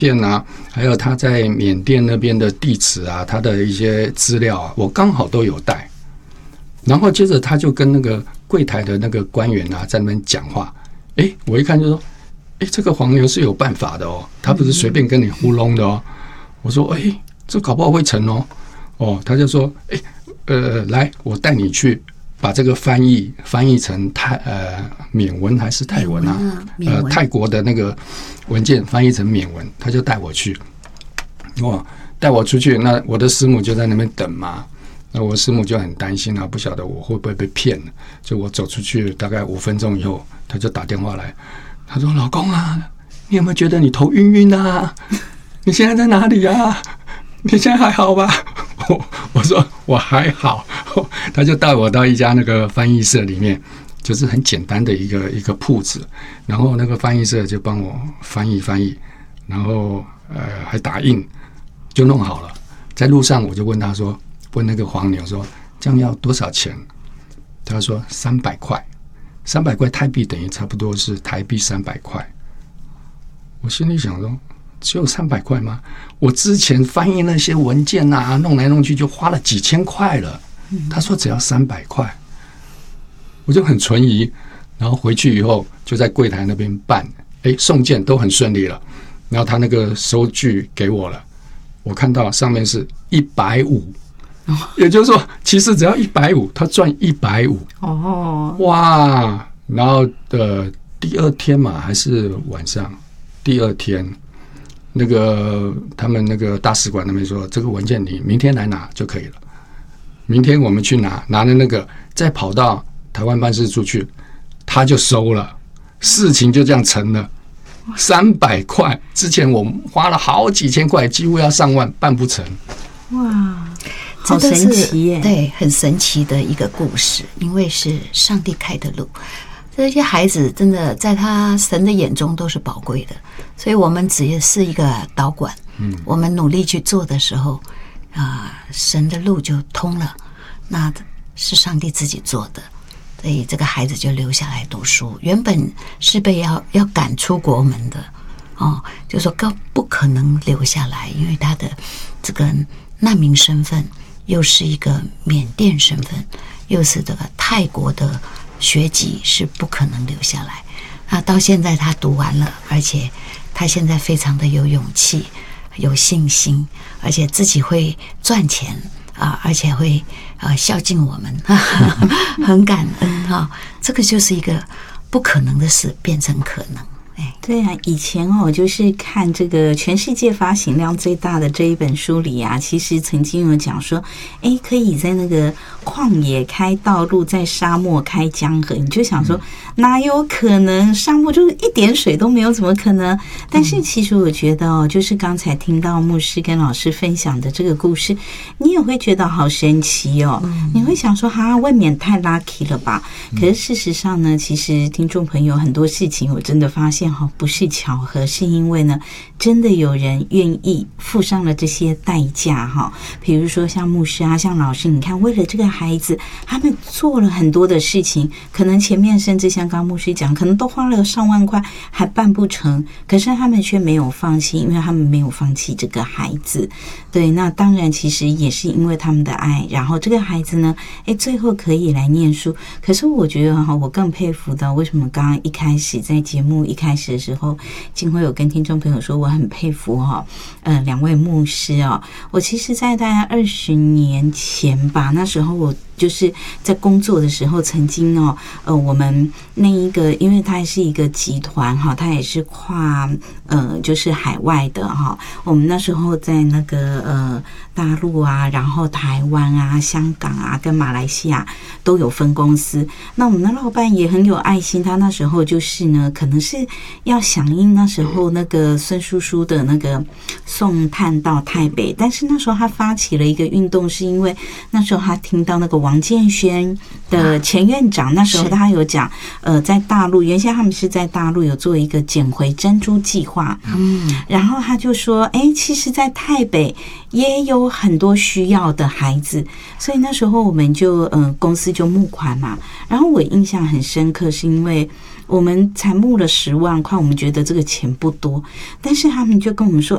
件啊，还有他在缅甸那边的地址啊，他的一些资料啊，我刚好都有带。然后接着他就跟那个柜台的那个官员啊在那边讲话，我一看就说，这个黄牛是有办法的哦，他不是随便跟你糊弄的哦。我说，这搞不好会成哦。他就说，来，我带你去把这个翻译成缅文还是泰文啊？泰国的那个文件翻译成缅文，他就带我去。带我出去，那我的师母就在那边等嘛。那我师母就很担心啊，不晓得我会不会被骗了。就我走出去大概5分钟以后，他就打电话来，他说：“老公啊，你有没有觉得你头晕晕啊？你现在在哪里啊？你现在还好吧？”我说我还好。他就带我到一家那个翻译社里面，就是很简单的一个铺子，然后那个翻译社就帮我翻译，然后还打印，就弄好了。在路上我就问他说。问那个黄牛说这样要多少钱？他说300块，300块台币等于差不多是台币300块。我心里想说，只有300块吗？我之前翻译那些文件啊，弄来弄去就花了几千块了。他说只要300块，我就很存疑。然后回去以后就在柜台那边办，送件都很顺利了。然后他那个收据给我了，我看到上面是150。也就是说，其实只要150，他赚150哦，哇！然后第二天嘛，还是晚上，第二天，那个他们那个大使馆那边说，这个文件你明天来拿就可以了。明天我们去拿了那个，再跑到台湾办事处去，他就收了，事情就这样成了。300块，之前我花了好几千块，几乎要上万，办不成。 哇！好神奇耶！ 对，很神奇的一个故事，因为是上帝开的路。这些孩子真的在他神的眼中都是宝贵的，所以我们只是一个导管。我们努力去做的时候，神的路就通了。那是上帝自己做的，所以这个孩子就留下来读书。原本是被要赶出国门的就说不可能留下来，因为他的这个难民身份。又是一个缅甸身份，又是这个泰国的学籍，是不可能留下来。那到现在他读完了，而且他现在非常的有勇气、有信心，而且自己会赚钱而且会孝敬我们，很感恩这个就是一个不可能的事变成可能。 对啊，以前就是看这个全世界发行量最大的这一本书里啊，其实曾经有讲说，可以在那个旷野开道路，在沙漠开江河。你就想说，哪有可能？沙漠就是一点水都没有，怎么可能？但是其实我觉得就是刚才听到牧师跟老师分享的这个故事，你也会觉得好神奇哦。你会想说，未免太 lucky 了吧？可是事实上呢，其实听众朋友很多事情，我真的发现不是巧合，是因为呢，真的有人愿意付上了这些代价比如说像牧师像老师，你看为了这个孩子，他们做了很多的事情，可能前面甚至像刚牧师讲，可能都花了上万块还办不成，可是他们却没有放弃，因为他们没有放弃这个孩子。对，那当然其实也是因为他们的爱，然后这个孩子呢最后可以来念书。可是我觉得我更佩服的，为什么刚刚一开始在节目一开始的时候，静慧有跟听众朋友说我很佩服两位牧师我其实在大概20年前吧，那时候我就是在工作的时候，曾经我们那一个，因为它是一个集团它也是跨就是海外的我们那时候在那个大陆啊，然后台湾啊、香港啊跟马来西亚都有分公司。那我们的老板也很有爱心，他那时候就是呢，可能是要响应那时候那个孙叔叔的那个送炭到台北，但是那时候他发起了一个运动，是因为那时候他听到那个王建煊的前院长，那时候他有讲在大陆，原先他们是在大陆有做一个捡回珍珠计划，然后他就说其实在台北也有很多需要的孩子，所以那时候我们就公司就募款嘛。然后我印象很深刻，是因为我们才募了10万块，我们觉得这个钱不多，但是他们就跟我们说